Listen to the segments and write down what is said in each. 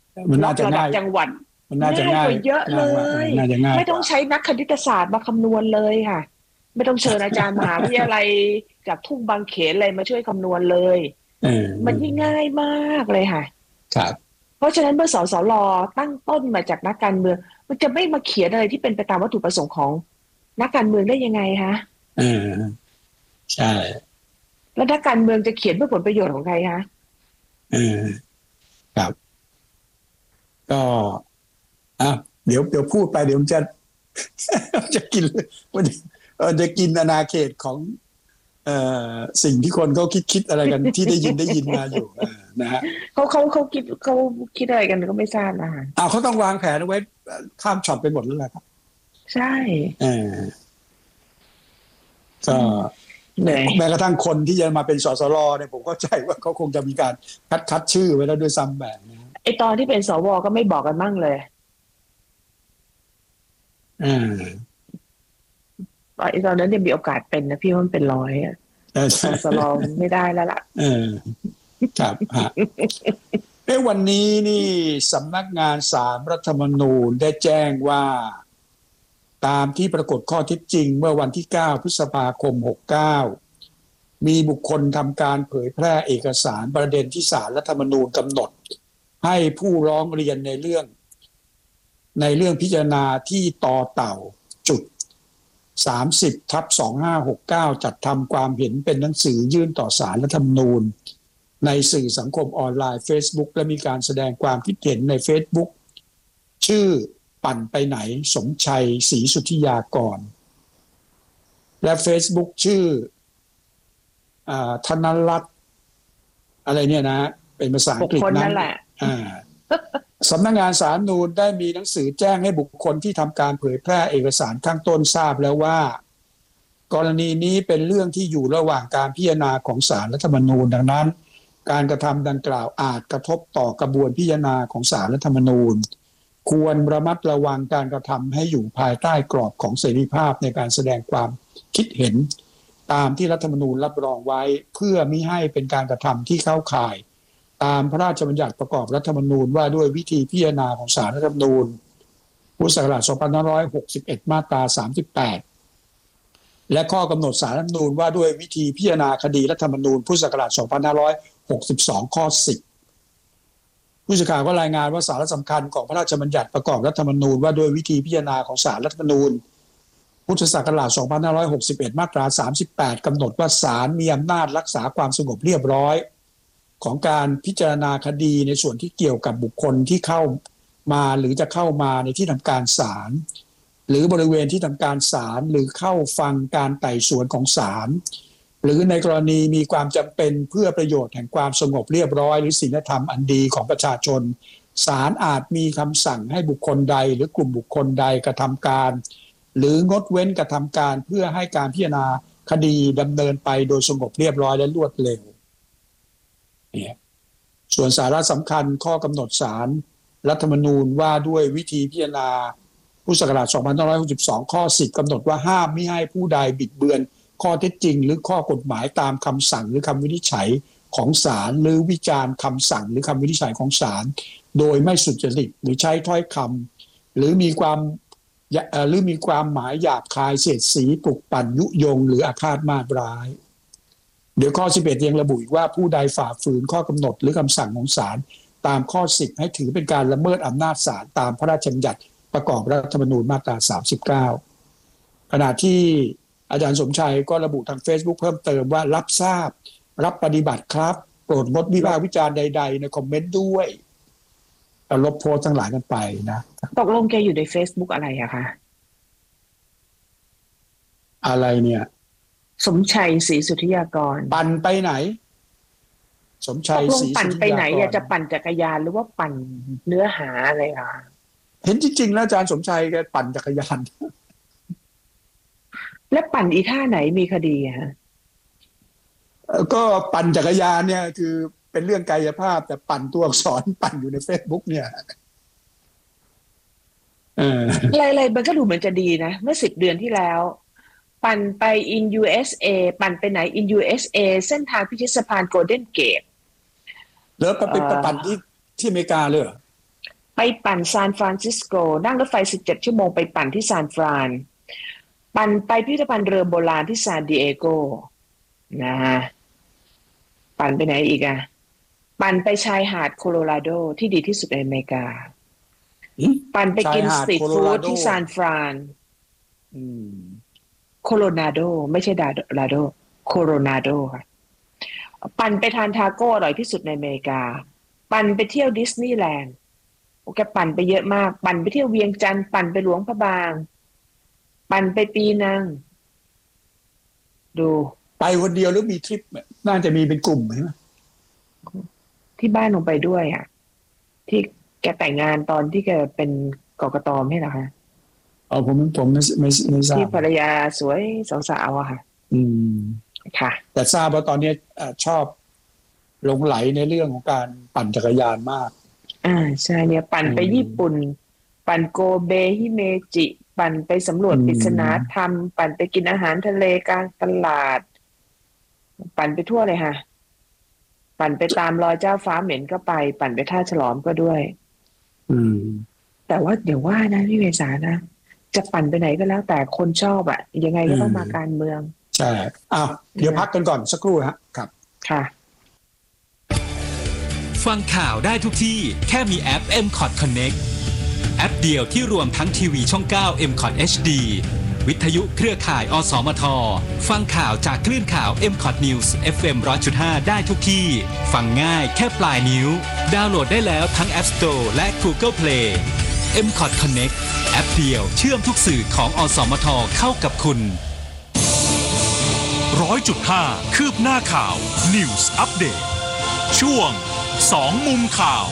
มันน่าล็อกระดับจะง่ายจังหวัดมันน่าจะง่ายง่ายกว่าเยอะเลง่ายมากยน่าจะง่ายไม่กว่าต้องใช้นักคณิตศาสตร์มาคำนวณเลยค่ะไม่ต้องเชิญอาจารย์มหาวิทยาลัยจากทุ่งบางเขนอะไรมาช่วยคำนวณเลยเอมันยิ่งอง่ายมากเลยค่ะครับเพราะฉะนั้นเมื่อสสรตั้งต้นมาจากนักการเมืองมันจะไม่มาเขียนอะไรที่เป็นไปตามวัตถุประสงค์ของนักการเมืองได้ยังไงคะเออใช่แล้วนักการเมืองจะเขียนเพื่อผลประโยชน์ของใครคะเออครับก็อ่ะเดี๋ยวพูดไปเดี๋ยวมันจะจะกินมันจะกินอาณาเขตของเอ่สิ่งที่คนเขาคิดอะไรกันที่ได้ยินมาอยู่นะฮะเขาคิดอะไรกันก็ไม่ทราบนะคะเขาต้องวางแผนเอาไว้ข้ามช็อตไปหมดแล้วแหละครับใช่เออก็อืมเหนื่อยแม้กระทั่งคนที่จะมาเป็นสสรเนี่ยผมเข้าใจว่าเขาคงจะมีการคัดชื่อไว้แล้วด้วยซ้ำแบบนะไอตอนที่เป็นสวก็ไม่บอกกันมั่งเลยอ่าไอตอนนั้นยังมีโอกาสเป็นนะพี่ว่ามันเป็นร้อยอะสใช่สรไม่ได้แล้วล่ะเออครับฮะวันนี้นี่สำนักงานศาลรัฐธรรมนูญได้แจ้งว่าตามที่ปรากฏข้อเท็จจริงเมื่อวันที่9พฤษภาคม69มีบุคคลทำการเผยแพร่เอกสารประเด็นที่ศาลรัฐธรรมนูญกำหนดให้ผู้ร้องเรียนในเรื่องพิจารณาที่ต่อเต่าจุด30/2569จัดทำความเห็นเป็นหนังสือยื่นต่อศาลรัฐธรรมนูญในสื่อสังคมออนไลน์ Facebook และมีการแสดงความคิดเห็นใน Facebook ชื่อปั่นไปไหนสมชัยศรีสุทธิยากรและ Facebook ชื่อธนรัตน์อะไรเนี่ยนะเป็นภาษาอัหกงกฤษนั้นคนนั่นแหละสำนักงานศาลรัฐธรรมนูญได้มีหนังสือแจ้งให้บุคคลที่ทำการเผยแพร่เอกสารข้างต้นทราบแล้วว่ากรณีนี้เป็นเรื่องที่อยู่ระหว่างการพิจารณาของศาลรัฐธรรมนูญดังนั้นการกระทำดังกล่าวอาจกระทบต่อกระบวนพิจารณาของศาลรัฐธรรมนูญควรระมัดระวังการกระทำให้อยู่ภายใต้กรอบของเสรีภาพในการแสดงความคิดเห็นตามที่รัฐธรรมนูญรับรองไว้เพื่อมิให้เป็นการกระทำที่เข้าข่ายตามพระราชบัญญัติประกอบรัฐธรรมนูญว่าด้วยวิธีพิจารณาของศาลรัฐธรรมนูญพุทธศักราช2561มาตรา38และข้อกำหนดศาลรัฐธรรมนูญว่าด้วยวิธีพิจารณาคดีรัฐธรรมนูญพุทธศักราช2562ข้อ10ผู้สื่อข่าวก็รายงานว่าสาระสำคัญของพระราชบัญญัติประกอบรัฐธรรมนูญว่าด้วยวิธีพิจารณาของศาลรัฐธรรมนูญพุทธศักราช2561มาตรา38กำหนดว่าศาลมีอำนาจรักษาความสงบเรียบร้อยของการพิจารณาคดีในส่วนที่เกี่ยวกับบุคคลที่เข้ามาหรือจะเข้ามาในที่ทำการศาลหรือบริเวณที่ทำการศาลหรือเข้าฟังการไต่สวนของศาลหรือในกรณีมีความจำเป็นเพื่อประโยชน์แห่งความสงบเรียบร้อยหรือศีลธรรมอันดีของประชาชนศาลอาจมีคำสั่งให้บุคคลใดหรือกลุ่มบุคคลใดกระทำการหรืองดเว้นกระทำการเพื่อให้การพิจารณาคดีดำเนินไปโดยสงบเรียบร้อยและรวดเร็วส่วนสาระสำคัญข้อกำหนดศาลรัฐธรรมนูญว่าด้วยวิธีพิจารณาพุทธศักราช2562ข้อ10กำหนดว่าห้ามมิให้ผู้ใดบิดเบือนข้อเท็จจริงหรือข้อกฎหมายตามคำสั่งหรือคำวินิจฉัยของศาลหรือวิจารณ์คำสั่งหรือคำวินิจฉัยของศาลโดยไม่สุจริตหรือใช้ถ้อยคำหรือมีความหมายหยาบคายเสียดสีปลุกปั่นยุยงหรืออาฆาตมาตร้ายเดี๋ยวข้อ11ยังระบุอีกว่าผู้ใดฝ่าฝืนข้อกำหนดหรือคำสั่งของศาลตามข้อ10ให้ถือเป็นการละเมิดอำนาจศาลตามพระราชบัญญัติประกอบรัฐธรรมนูญมาตรา39ขณะที่อาจารย์สมชัยก็ระบุทาง Facebook เพิ่มเติมว่ารับทราบรับปฏิบัติครับโปรดงดวิพากษ์วิจารณ์ใดๆในคอมเมนต์ด้วยลบโพสต์ทั้งหลายกันไปนะตกลงแกอยู่ใน Facebook อะไรอะคะอะไรเนี่ยสมชัยศรีสุทธิยากรปั่นไปไหนสมชัตกลงยศรีปั่นไปไหนสุทธิยากรจะปั่นจักรยานหรือว่าปั่นเนื้อหาอะไรคะเห็นจริงๆแล้วอาจารย์สมชัยแกปั่นจักรยานและปั่นอีท่าไหนมีคดีฮะก็ปั่นจักรยานเนี่ยคือเป็นเรื่องกายภาพแต่ปั่นตัวอักษรปั่นอยู่ใน Facebook เนี่ยอะไรๆมันก็ดูเหมือนจะดีนะเมื่อ10 เดือนที่แล้วปั่นไป in USA ปั่นไปไหน in USA เส้นทางพิชิตสะพานโกลเด้นเกตแล้วไปปั่นที่อเมริกาเลยเหรอไปปั่นซานฟรานซิสโกนั่งรถไฟ17 ชั่วโมงไปปั่นที่ซานฟรานปั่นไปพิพิธภัณฑ์เรือโบราณที่ซานดิเอโกนะฮะปั่นไปไหนอีกอะปั่นไปชายหาดโคโลราโดที่ดีที่สุดในอเมริกาปั่นไปกินสตรีทฟู้ดที่ซานฟรานโคโลนาโดไม่ใช่ราโดโคโรนาโดค่ะปั่นไปทานทาโก้อร่อยที่สุดในอเมริกาปั่นไปเที่ยวดิสนีย์แลนด์โอเคปั่นไปเยอะมากปั่นไปเที่ยวเวียงจันทร์ปั่นไปหลวงพระบางปั่นไปปีนังดูไปคนเดียวหรือมีทริปน่าจะมีเป็นกลุ่มใช่ไหมที่บ้านลงไปด้วยอ่ะที่แกแต่งงานตอนที่แกเป็นกกตไม่เหรอคะอ๋อผมไม่ทราบที่ภรรยาสวยสาวๆอะค่ะค่ะแต่ทราบว่าตอนนี้ชอบหลงไหลในเรื่องของการปั่นจักรยานมากใช่เนี่ยปั่นไปญี่ปุ่นปั่นโกเบฮิเมจิปั่นไปสำรวจปริศนาธรรมปั่นไปกินอาหารทะเลกลางตลาดปั่นไปทั่วเลยค่ะปั่นไปตามรอยเจ้าฟ้าเหม็นก็ไปปั่นไปท่าฉลอมก็ด้วยแต่ว่าเดี๋ยวว่านะพี่เมษานะจะปั่นไปไหนก็แล้วแต่คนชอบอะยังไงก็ต้องมาการเมืองใช่เดี๋ยวพักกันก่อนสักครู่ครับค่ะฟังข่าวได้ทุกที่แค่มีแอป MCOT Connect แอปเดียวที่รวมทั้งทีวีช่อง 9 MCOT HD วิทยุเครือข่ายอสมทฟังข่าวจากคลื่นข่าว MCOT News FM 100.5 ได้ทุกที่ฟังง่ายแค่ปลายนิ้วดาวน์โหลดได้แล้วทั้ง App Store และ Google Play MCOT Connect แอปเดียวเชื่อมทุกสื่อของอสมทเข้ากับคุณ 100.5 คืบหน้าข่าว News Update ช่วง2 มุมข่าว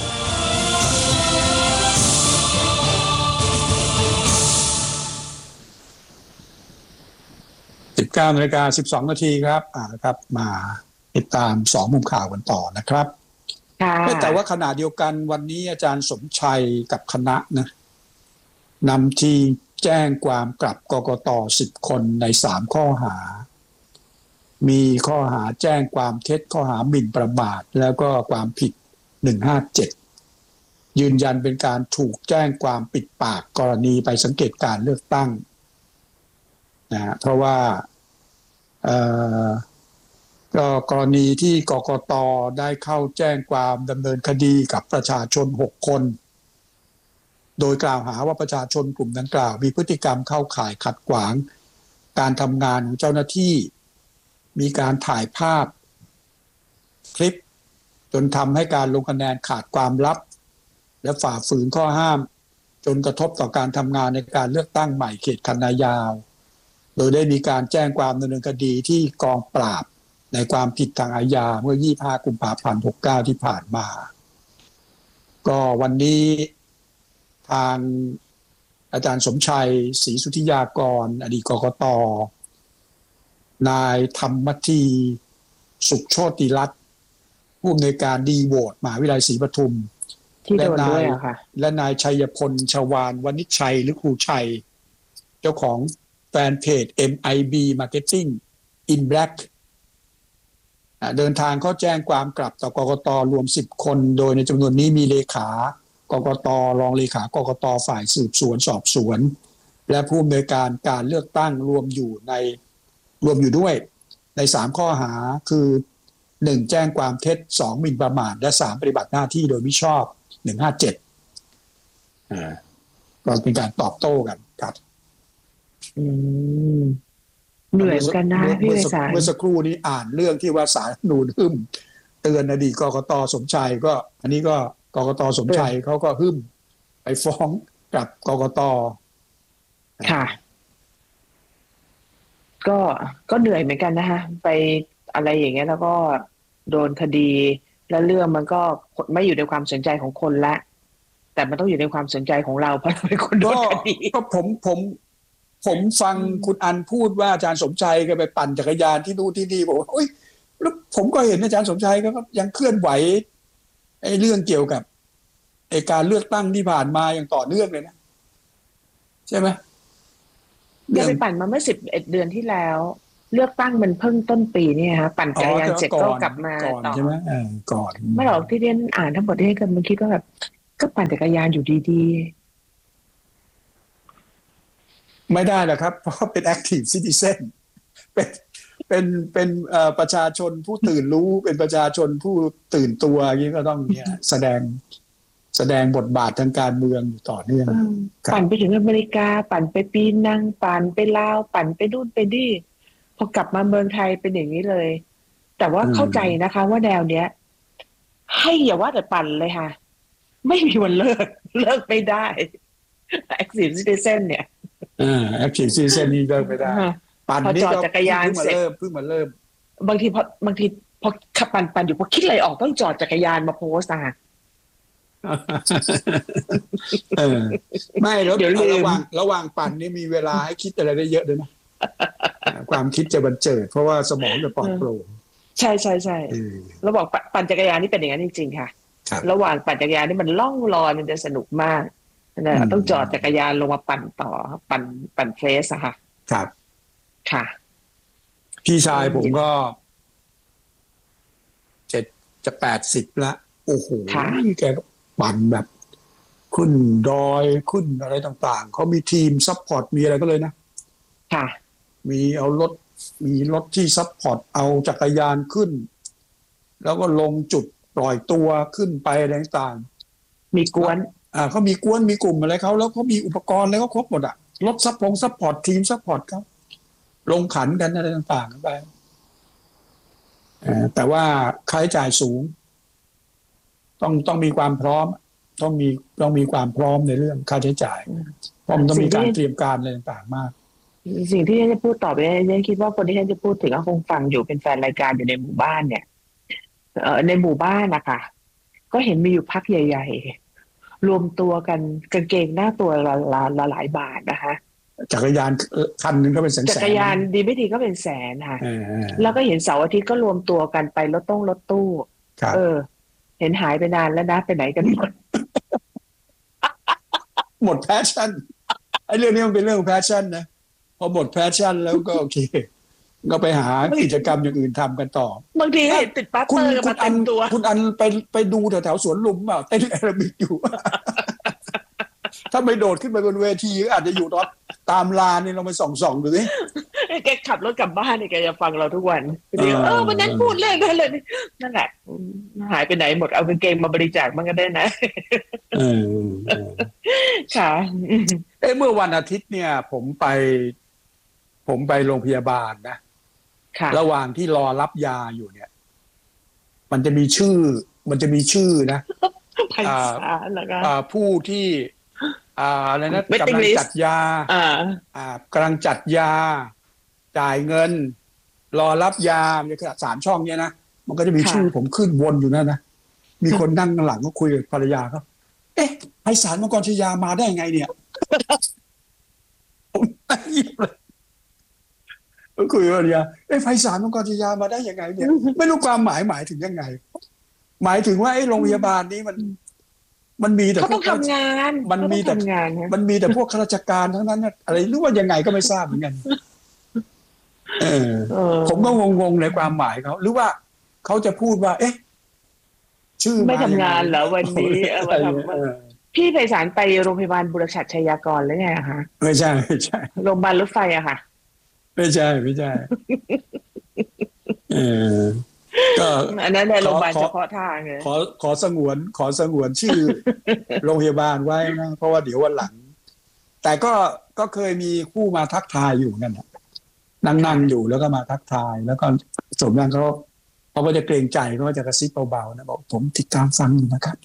19:12 นาทีครับครับมาติดตาม2 มุมข่าวกันต่อนะครับแต่ว่าขณะเดียวกันวันนี้อาจารย์สมชัยกับคณะนะนำทีมแจ้งความกลับกกต. 10 คนใน3 ข้อหามีข้อหาแจ้งความเท็จข้อหาหมิ่นประมาทแล้วก็ความผิด157ยืนยันเป็นการถูกแจ้งความปิดปากกรณีไปสังเกตการเลือกตั้งนะเพราะว่าก็กรณีที่กกต.ได้เข้าแจ้งความดำเนินคดีกับประชาชน6 คนโดยกล่าวหาว่าประชาชนกลุ่มดังกล่าวมีพฤติกรรมเข้าข่ายขัดขวางการทำงานของเจ้าหน้าที่มีการถ่ายภาพคลิปจนทำให้การลงคะแนนขาดความลับและฝ่าฝืนข้อห้ามจนกระทบต่อการทำงานในการเลือกตั้งใหม่เขตคันนายาวโดยได้มีการแจ้งความดำเนินคดีที่กองปราบในความผิดทางอาญาเมื่อ25 กุมภาพันธ์ 69ที่ผ่านมาก็วันนี้ทางอาจารย์สมชัยศรีสุทธิยากรอดีตกกต.นายธรรมธีสุขโชติรัตน์ผู้อำนวยการดีโหวตมหาวิทยาลัยศรีปทุมและนายชัยพลชวานวณิชชัยหรือครูชัยเจ้าของแฟนเพจ MIB Marketing in Black เดินทางเข้าแจ้งความกลับต่อกกต.รวม10 คนโดยในจำนวนนี้มีเลขากกต.รองเลขากกต.ฝ่ายสืบสวนสอบสวนและผู้อำนวยการการเลือกตั้งรวมอยู่ด้วยใน3 ข้อหาคือ1แจ้งความเท็จ2หมิ่นประมาทและ3ปฏิบัติหน้าที่โดยมิชอบ157ก็เป็นการตอบโต้กันครับเหนื่อยกันนะพี่วิสารเมื่อสักครู่นี้อ่านเรื่องที่ว่าศาลรัฐธรรมนูญเตือนอดีตกกต.สมชัยก็อันนี้ก็กกต.สมชัยเขาก็ไปฟ้องกับกกต. ค่ะก็เหนื่อยเหมือนกันนะคะไปอะไรอย่างเงี้ยแล้วก็โดนคดีแล้วเรื่องมันก็ไม่อยู่ในความสนใจของคนละแต่มันต้องอยู่ในความสนใจของเราเพราะเราเป็นคนโดนคดีก็ผมฟังคุณอันพูดว่าอาจารย์สมชัยก็ไปปั่นจักรยานที่นู่นที่นี่บอกว่าแล้วผมก็เห็นอาจารย์สมชัยก็ยังเคลื่อนไหวไอ้เรื่องเกี่ยวกับไอ้การเลือกตั้งที่ผ่านมาอย่างต่อเนื่องเลยนะใช่ไหมยังไปปั่นมาเมื่อ11 เดือนที่แล้วเลือกตั้งมันเพิ่งต้นปีนี่ฮะปั่นจักรยานเสร็จก็กลับมาต่อใช่ไหมก่อนไม่หรอกที่เรียนอ่านทั้งหมดที่กันมันคิดว่าแบบก็ปั่นจักรยานอยู่ดีไม่ได้หรอกครับเพราะเป็น active citizen เป็นประชาชนผู้ตื่นรู้เป็นประชาชนผู้ตื่นตัวอย่างนี้ก็ต้องเนี่ยแสดงบทบาททางการเมืองอยู่ต่อเนื่อง ครับปั่นไปถึงอเมริกา ปั่นไปปีนังปั่นไปลาวปั่นไปนู่นไปนี่พอกลับมาเมืองไทยเป็นอย่างนี้เลย แต่ว่าเข้าใจนะคะว่าแนวเนี้ย ให้อย่าว่าแต่ปั่นเลยค่ะ ไม่มีวันเลิกไม่ได้ active citizen เนี่ย active citizen นี่เลิกไม่ได้ปั่นพอนี่จอดก็จักรยานเพิ่งมาเสร็จเริ่มบางทีพอขับปั่นอยู่พอคิดอะไรออกต้องจอดจักรยานมาโพสต์อ่ะไม่แล้วเดี๋ยวลืมระหว่างปั่นนี่มีเวลาให้คิดอะไรได้เยอะด้วยนะ ความคิดจะบันเจิดเพราะว่าสมองจะปลอดโปร่งใช่แล้วบอกปั่นจักรยานนี่เป็นอย่างนั้นจริงๆค่ะครับระหว่างปั่นจักรยานนี่มันล่องลอยมันจะสนุกมากนะต้องจอดจักรยานลงมาปั่นต่อปั่นเฟสอะค่ะครับค่ะพี่ชายผมก็จะ80ละโอ้โหค่ะแกก็ปั่นแบบขึ้นดอยขึ้นอะไรต่างๆเขามีทีมซัพพอร์ตมีอะไรก็เลยนะค่ะมีรถที่ซัพพอร์ตเอาจักรยานขึ้น แล้วก็ลงจุดปล่อยตัวขึ้นไปอะไรต่างมีกวนๆเขามีกวนมีกลุ่มอะไรเขาแล้วเขามีอุปกรณ์แล้วก็ครบหมดรถซัพพอร์ตทีมซัพพอร์ตเขาลงขันกันอะไรต่างๆไปแต่ว่าค่าใช้จ่ายสูงต้องมีความพร้อมต้องมีความพร้อมในเรื่องค่าใช้จ่ายเพราะมันต้องมีการเตรียมการอะไรต่างๆมากสิ่งที่ฉันจะพูดต่อไปเนี่ยคิดว่าคนที่ฉันจะพูดถึงก็คงฟังอยู่เป็นแฟนรายการอยู่ในหมู่บ้านเนี่ยในหมู่บ้านนะคะก็เห็นมีอยู่พักใหญ่ๆรวมตัวกันกางเกงหน้าตัวละหลายบาทนะคะจักรยานคันหนึ่งก็เป็นแสนจักรยานดีไม่ดีก็เป็นแสนค่ะแล้วก็เห็นเสาร์อาทิตย์ก็รวมตัวกันไปรถตู้เห็นหายไปนานแล้วนะไปไหนกันหมดหมดแพชชั่นไอ้เรื่องนี้มันเป็นเรื่องแพชชั่นนะพอหมดแพชชั่นแล้วก็โอเคก็ไปหากิจกรรมอย่างอื่นทำกันต่อบางทีเห็นติดปั๊บเตอร์มาเต็มตัวคุณอันไปดูแถวสวนลุมเปล่าเต้นแอโรบิกอยู่ ถ้าไม่โดดขึ้นไปบนเวทีก็อาจจะอยู่ตามลานนี่เราไปส่องดูสิแกขับรถกลับบ้านเนี่ยแกจะฟังเราทุกวันเดี๋ยววันนั้นพูดเรื่องนั้นเลยนั่นแหละหายไปไหนหมดเอากางเกงมาบริจาคมันก็ได้นะค่ะเมื่อวันอาทิตย์เนี่ยผมไปโรงพยาบาลนะระหว่างที่รอรับยาอยู่เนี่ยมันจะมีชื่อนะผู้ที่อะไรนะกำลังจัดยากำลังจัดยาจ่ายเงินรอรับยามันจะ3 ช่องเนี้ยนะมันก็จะมีชื่อผมขึ้นวนอยู่นั่นนะมีคนนั่งข้างหลังก็คุยกับภรรยาเขาไพศาลมังกรชยามาได้ไงเนี่ยผมนั่งยิ้มเลยคุยกับภรรยาไพศาลมังกรชยามาได้ยังไงเนี่ยไม่รู้ความหมายถึงยังไงหมายถึงว่าโรงพยาบาลนี้มันมีแต่เขาต้องทำงานมันมีแต่พวกข้าราชการทั้งนั้นอะไรหรือว่ายังไงก็ไม่ทราบเหมือนกันผมก็งงในความหมายเขาหรือว่าเขาจะพูดว่าชื่อไม่ทำงานเหรอวันนี้พี่ไพศาลไปโรงพยาบาลบุรชัดชัยากรหรือไงอะคะไม่ใช่โรงพยาบาลรถไฟอะค่ะไม่ใช่ก็อันนั้นในโรงพยาบาลเฉพาะทางเลยขอสงวนชื่อโรงพยาบาลไว้นะเพราะว่าเดี๋ยววันหลังแต่ก็เคยมีคู่มาทักทายอยู่นั่นนั่งอยู่แล้วก็มาทักทายแล้วก็สมนั้นเขาก็จะเกรงใจเขาก็จะกระซิบเบาๆนะบอกผมติดตามฟังอยู่นะครับ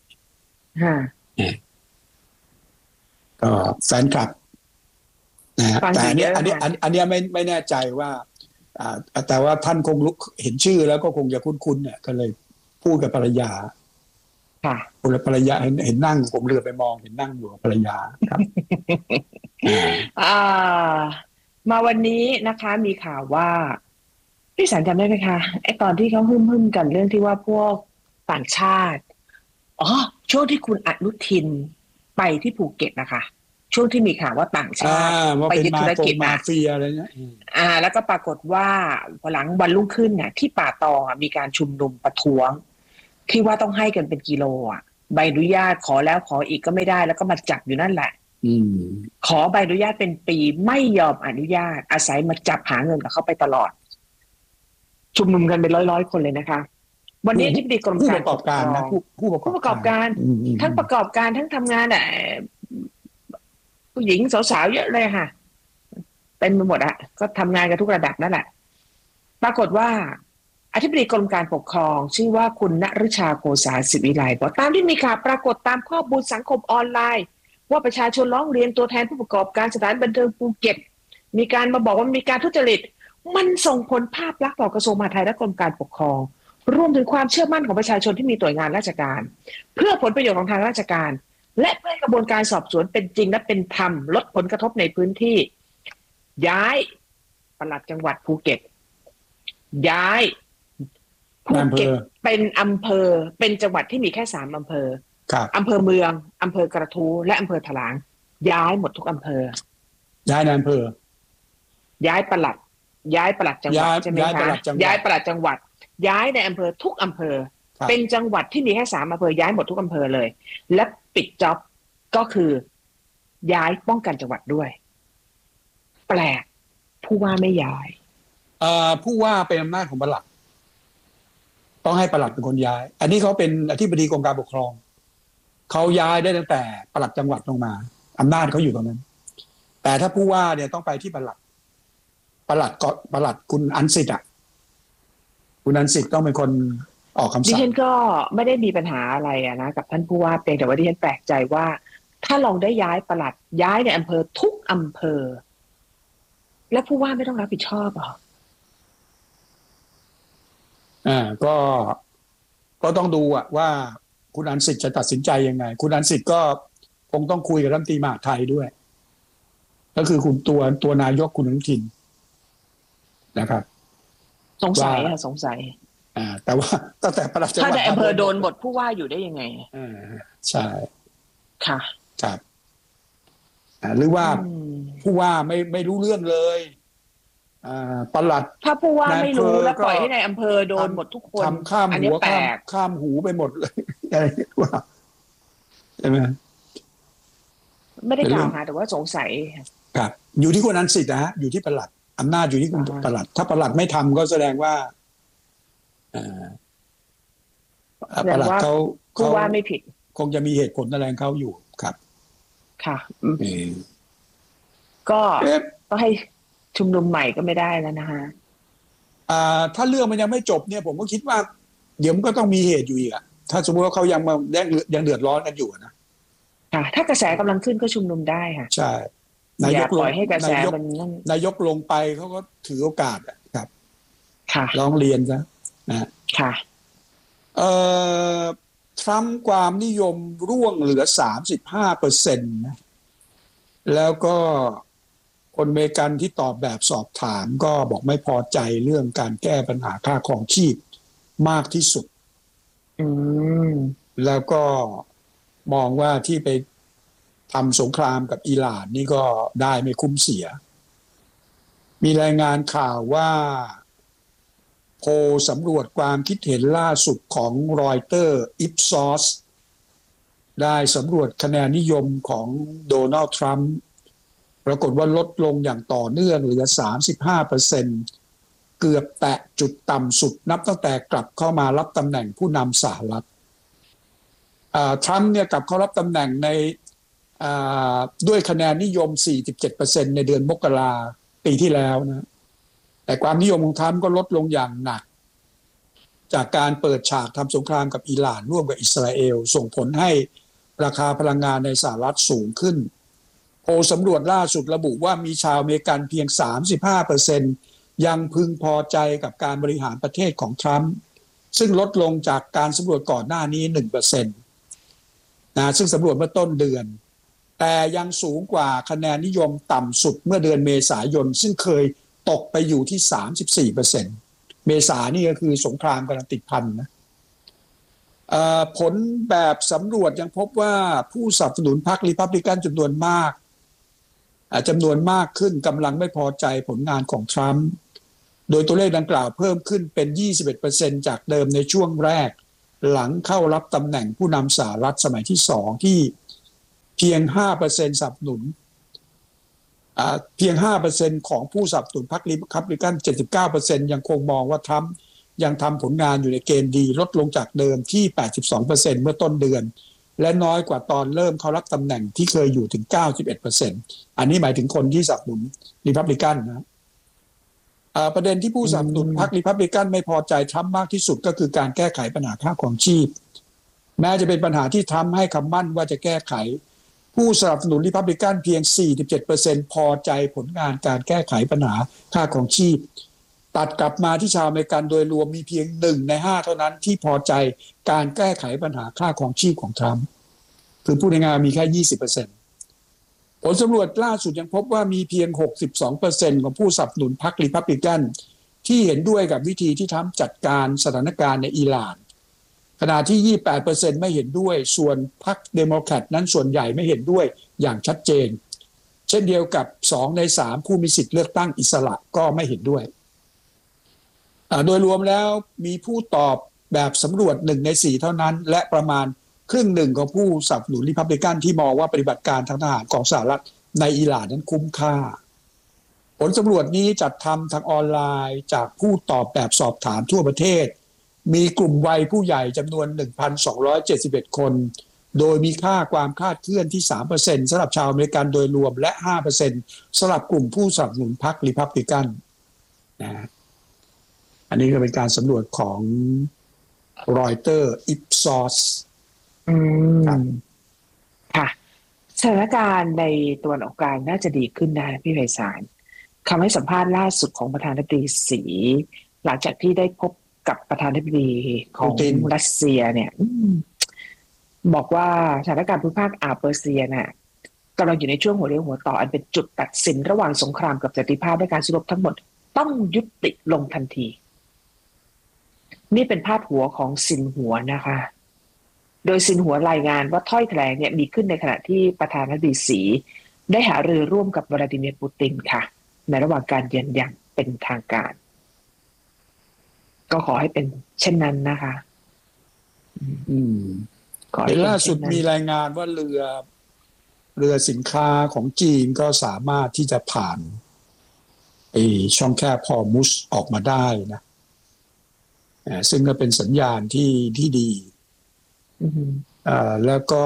ก็แฟนคลับนะแต่อันนี้ไม่แน่ใจว่าแต่ว่าท่านคงเห็นชื่อแล้วก็คงจะคุ้นๆเนี่ยก็เลยพูดกับภรรยาคุณภรรยาเห็นนั่งผมเลือไปมองเห็นนั่งอยู่กับภรรยาครับมาวันนี้นะคะมีข่าวว่าพี่สันจำได้ไหมคะไอ้ตอนที่เขาฮึ่มกันเรื่องที่ว่าพวกต่างชาติช่วงที่คุณอนุทินไปที่ภูเก็ตนะคะช่วงที่มีข่าวว่าต่างชาติไปยึดธุรกิจมาเฟียอะไรเนี่ยแล้วก็ปรากฏว่าหลังวันรุ่งขึ้นน่ะที่ป่าตองมีการชุมนุมประท้วงที่ว่าต้องให้กันเป็นกิโลใบอนุญาตขอแล้วขออีกก็ไม่ได้แล้วก็มาจับอยู่นั่นแหละขอใบอนุญาตเป็นปีไม่ยอมอนุญาตอาศัยมาจับหาเงินกับเขาไปตลอดชุมนุมกันเป็นร้อยคนเลยนะคะวันนี้ที่ปรึกษากรมการประกอบการนะผู้ประกอบการทั้งประกอบการทั้งทำงานผู้หญิงสาวๆเยอะเลยค่ะเต็มไปหมดอะก็ทำงานกันทุกระดับนั่นแหละปรากฏว่าอธิบดีกรมการปกครองชื่อว่าคุณณฤชาโกษาศิวิไลบอกตามที่มีข่าวปรากฏตามข้อมูลสังคมออนไลน์ว่าประชาชนร้องเรียนตัวแทนผู้ประกอบการสถานบันเทิงภูเก็ตมีการมาบอกว่ามีการทุจริตมันส่งผลภาพลักษณ์ต่อกระทรวงมหาดไทยและกรมการปกครองรวมถึงความเชื่อมั่นของประชาชนที่มีหน่วยงานราชการเพื่อผลประโยชน์ของทางราชการและเพื่อให้กระบวนการสอบสวนเป็นจริงและเป็นธรรมลดผลกระทบในพื้นที่ย้ายปลัดจังหวัดภูเก็ตย้ายภูเก็ตเป็นอำเภอเป็นจังหวัดที่มีแค่3อำเภออำเภอเมืองอำเภอกระทู้และอำเภอถลางย้ายหมดทุกอำเภอย้ายในอำเภอย้ายปลัดจังหวัดใช่ไหมคะย้ายปลัดจังหวัดย้ายในอำเภอทุกอำเภอเป็นจังหวัดที่มีแค่3อำเภอย้ายหมดทุกอำเภอเลยและปิดจ็อบก็คือย้ายป้องกันจังหวัดด้วยแปลกผู้ว่าไม่ย้ายผู้ว่าเป็นอำนาจของปลัดต้องให้ปลัดเป็นคนย้ายอันนี้เขาเป็นอธิบดีกรมการปกครองเขาย้ายได้ตั้งแต่ปลัดจังหวัดลงมาอำนาจเขาอยู่ตรงนั้นแต่ถ้าผู้ว่าเนี่ยต้องไปที่ปลัดคุณอันสิทธิ์คุณอันสิทธิ์ต้องเป็นคนออกคำสั่งดิฉันก็ไม่ได้มีปัญหาอะไรนะกับท่านผู้ว่าเพียงแต่ว่าดิฉันแปลกใจว่าถ้าลองได้ย้ายปลัดย้ายในอำเภอทุกอำเภอแล้วผู้ว่าไม่ต้องรับผิดชอบหรอก็ต้องดูว่าคุณอันสิทธิ์จะตัดสินใจยังไงคุณอันสิทธิ์ก็คงต้องคุยกับรัฐมนตรีมหาดไทยด้วยก็คือคุณตัวนายกคุณอนุทินนะครับสงสัยแต่ว่าตั้งแต่ปลัดจังหวัดถ้าในอำเภอโดนบทผู้ว่าอยู่ได้ยังไงใช่ค่ะครับหรือว่าผู้ว่าไม่รู้เรื่องเลยปลัดถ้าผู้ว่าไม่รู้แล้วปล่อยให้ในอำเภอโดนหมดทุกคนทำข้ามหัวข้ามหูไปหมดเลยอะไรว่าใช่ไหมไม่ได้กล่าวหาแต่ว่าสงสัยครับอยู่ที่คุณอันสิทธิ์นะฮะอยู่ที่ปลัดอำนาจอยู่ที่คุณปลัดถ้าปลัดไม่ทำก็แสดงว่าปลัดเขาว่าไม่ผิดคงจะมีเหตุผลอะไรของเขาอยู่ครับค่ะก็ให้ชุมนุมใหม่ก็ไม่ได้แล้วนะฮะถ้าเรื่องมันยังไม่จบเนี่ยผมก็คิดว่าเดี๋ยวมันก็ต้องมีเหตุอยู่อีกถ้าสมมติว่าเขายังเดือดร้อนกันอยู่นะค่ะถ้ากระแสกำลังขึ้นก็ชุมนุมได้ค่ะใช่นายกลงให้กระแสนายกลงไปเขาก็ถือโอกาสครับค่ะร้องเรียนซะนะค่ะทรัมป์ความนิยมร่วงเหลือ 35% นะแล้วก็คนอเมริกันที่ตอบแบบสอบถามก็บอกไม่พอใจเรื่องการแก้ปัญหาค่าครองชีพมากที่สุดแล้วก็มองว่าที่ไปทำสงครามกับอิหร่านนี่ก็ได้ไม่คุ้มเสียมีรายงานข่าวว่าโพลสำรวจความคิดเห็นล่าสุดของรอยเตอร์อิปซอสได้สำรวจคะแนนนิยมของโดนัลด์ทรัมป์ปรากฏว่าลดลงอย่างต่อเนื่องเหลือ 35% เกือบแตะจุดต่ำสุดนับตั้งแต่กลับเข้ามารับตำแหน่งผู้นำสหรัฐทรัมป์เนี่ยกลับเข้ารับตำแหน่งในด้วยคะแนนนิยม 47% ในเดือนมกราปีที่แล้วนะแต่ความนิยมของทรัมป์ก็ลดลงอย่างหนักจากการเปิดฉากทำสงครามกับอิหร่านร่วมกับอิสราเอลส่งผลให้ราคาพลังงานในสหรัฐสูงขึ้นโพลสำรวจล่าสุดระบุว่ามีชาวอเมริกันเพียง 35% ยังพึงพอใจกับการบริหารประเทศของทรัมป์ซึ่งลดลงจากการสำรวจก่อนหน้านี้ 1% นะซึ่งสำรวจเมื่อต้นเดือนแต่ยังสูงกว่าคะแนนนิยมต่ำสุดเมื่อเดือนเมษายนซึ่งเคยตกไปอยู่ที่ 34% เมษานี่ก็คือสงครามกำลังติดพันนะผลแบบสำรวจยังพบว่าผู้สนับสนุนพรรครีพับลิกันจำนวนมากขึ้นกำลังไม่พอใจผลงานของทรัมป์โดยตัวเลขดังกล่าวเพิ่มขึ้นเป็น 21% จากเดิมในช่วงแรกหลังเข้ารับตำแหน่งผู้นำสหรัฐสมัยที่2ที่เพียง 5% สนับสนุนเพียง 5% ของผู้สนับสนุนพรรครีพับลิกัน 79% ยังคงมองว่าทรัมป์ยังทำผลงานอยู่ในเกณฑ์ดีลดลงจากเดิมที่ 82% เมื่อต้นเดือนและน้อยกว่าตอนเริ่มเข้ารับตำแหน่งที่เคยอยู่ถึง 91% อันนี้หมายถึงคนที่สนับสนุนรีพับลิกันนะประเด็นที่ผู้สนับสนุนพรรครีพับลิกันไม่พอใจทรัมป์มากที่สุดก็คือการแก้ไขปัญหาค่าครองชีพแม้จะเป็นปัญหาที่ทรัมป์ให้คำมั่นว่าจะแก้ไขผู้สนับสนุนรีพับลิกันเพียง 47% พอใจผลงานการแก้ไขปัญหาค่าครองชีพตัดกลับมาที่ชาวอเมริกันโดยรวมมีเพียง1 ใน 5เท่านั้นที่พอใจการแก้ไขปัญหาค่าครองชีพของทรัมป์คือพูดง่ายๆมีแค่ 20%ผลสำรวจล่าสุดยังพบว่ามีเพียง 62% ของผู้สนับสนุนพรรครีพับลิกันที่เห็นด้วยกับวิธีที่ทรัมป์จัดการสถานการณ์ในอิหร่านขณะที่ 28% ไม่เห็นด้วยส่วนพรรคเดโมแครตนั้นส่วนใหญ่ไม่เห็นด้วยอย่างชัดเจนเช่นเดียวกับ2 ใน 3ผู้มีสิทธิ์เลือกตั้งอิสระก็ไม่เห็นด้วยโดยรวมแล้วมีผู้ตอบแบบสำรวจ1 ใน 4เท่านั้นและประมาณครึ่งหนึ่งของผู้สนับสนุนรีพับลิกันที่มองว่าปฏิบัติการทางทหารของสหรัฐในอิหร่านนั้นคุ้มค่าผลสำรวจนี้จัดทำทางออนไลน์จากผู้ตอบแบบสอบถามทั่วประเทศมีกลุ่มวัยผู้ใหญ่จำนวน 1,271 คนโดยมีค่าความคลาดเคลื่อนที่ 3% สำหรับชาวอเมริกันโดยรวมและ 5% สำหรับกลุ่มผู้สนับสนุนพรรครีพับลิกันนะอันนี้ก็เป็นการสำรวจของรอยเตอร์อิปซอสค่ะสถานการณ์ในตะวันออกกลางน่าจะดีขึ้นนะพี่ไพศาลคำให้สัมภาษณ์ล่าสุดของประธานาธิบดีสีหลังจากที่ได้พบกับประธานาธิบดีของรัสเซียเนี่ยบอกว่าสถานการณ์ภูมิภาคอาเปอร์เซียน่ะกำลังอยู่ในช่วงหัวเรี่ยวหัวต่ออันเป็นจุดตัดสินระหว่างสงครามกับสันติภาพและการสู้รบทั้งหมดต้องยุติลงทันทีนี่เป็นพาดหัวของซินหัวนะคะโดยซินหัวรายงานว่าถ้อยแถลงเนี่ยมีขึ้นในขณะที่ประธานาธิบดีสีได้หารือร่วมกับวลาดิเมียร์ปูตินค่ะในระหว่างการเยือนอย่างเป็นทางการก็ขอให้เป็นเช่นนั้นนะคะล่าสุดมีรายงานว่าเรือสินค้าของจีนก็สามารถที่จะผ่านช่องแคบฮอร์มุซออกมาได้นะซึ่งก็เป็นสัญญาณที่ดีแล้วก็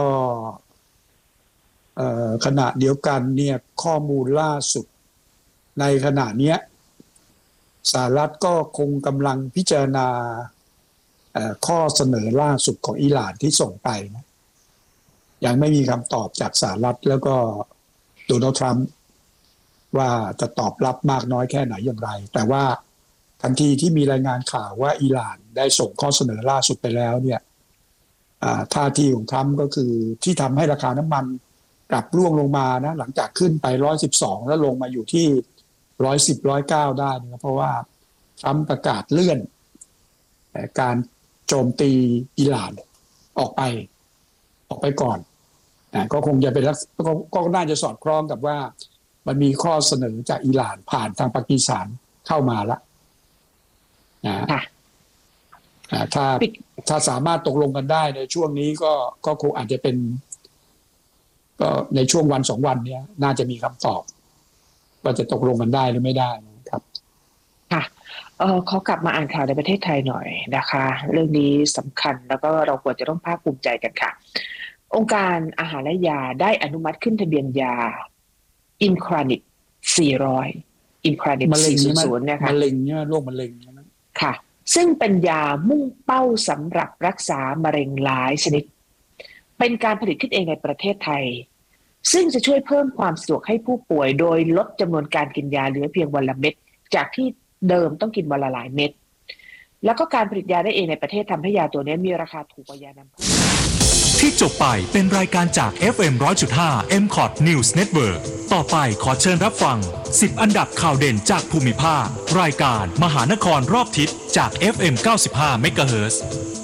ขณะเดียวกันเนี่ยข้อมูลล่าสุดในขณะนี้สหรัฐก็คงกำลังพิจารณาข้อเสนอล่าสุดของอิหร่านที่ส่งไปนะยังไม่มีคำตอบจากสหรัฐแล้วก็โดนัลด์ทรัมป์ว่าจะตอบรับมากน้อยแค่ไหนอย่างไรแต่ว่าทันทีที่มีรายงานข่าวว่าอิหร่านได้ส่งข้อเสนอล่าสุดไปแล้วเนี่ยท่าทีของทรัมป์ก็คือที่ทำให้ราคาน้ำมันกลับร่วงลงมานะหลังจากขึ้นไป112แล้วลงมาอยู่ที่110 109ได้นะเพราะว่าทรัมป์ประกาศเลื่อนการโจมตีอิหร่านออกไปก่อนก็คงจะเป็นก็น่าจะสอดคล้องกับว่ามันมีข้อเสนอจากอิหร่านผ่านทางปากีสถานเข้ามาแล้วถ้าสามารถตกลงกันได้ในช่วงนี้ก็คงอาจจะเป็นก็ในช่วงวัน2 วันนี้น่าจะมีคำตอบว่าจะตกลงกันได้หรือไม่ได้นะครับค่ะขอกลับมาอ่านข่าวในประเทศไทยหน่อยนะคะเรื่องนี้สำคัญแล้วก็เราควรจะต้องภาคภูมิใจกันค่ะองค์การอาหารและยาได้อนุมัติขึ้นทะเบียนยาอินครานิก400อินครานิก400นะคะมะเร็งเนี่ยโรคมะเร็งค่ะซึ่งเป็นยามุ่งเป้าสำหรับรักษามะเร็งหลายชนิดเป็นการผลิตขึ้นเองในประเทศไทยซึ่งจะช่วยเพิ่มความสะดวกให้ผู้ป่วยโดยลดจำนวนการกินยาเหลือเพียงวันละเม็ดจากที่เดิมต้องกินวันละหลายเม็ดแล้วก็การผลิตยาได้เองในประเทศทำให้ยาตัวนี้มีราคาถูกกว่ายานำเข้าที่จบไปเป็นรายการจาก FM 100.5 MCOT News Network ต่อไปขอเชิญรับฟัง10อันดับข่าวเด่นจากภูมิภาครายการมหานครรอบทิศจาก FM 95 MHz